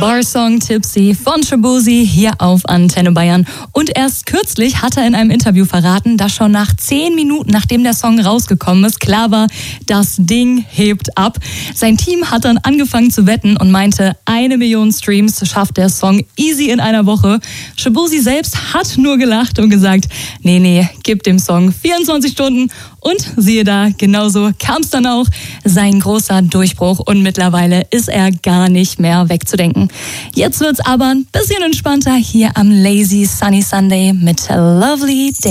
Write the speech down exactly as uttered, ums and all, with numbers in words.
Bar-Song Tipsy von Shaboozey hier auf Antenne Bayern. Und erst kürzlich hat er in einem Interview verraten, dass schon nach zehn Minuten, nachdem der Song rausgekommen ist, klar war, das Ding hebt ab. Sein Team hat dann angefangen zu wetten und meinte, eine Million Streams schafft der Song easy in einer Woche. Shaboozey selbst hat nur gelacht und gesagt, nee, nee, gib dem Song vierundzwanzig Stunden. Und siehe da, genauso kam es dann auch, sein großer Durchbruch. Und mittlerweile ist er gar nicht mehr wegzudenken. Jetzt wird's aber ein bisschen entspannter hier am Lazy Sunny Sunday mit Lovely Day.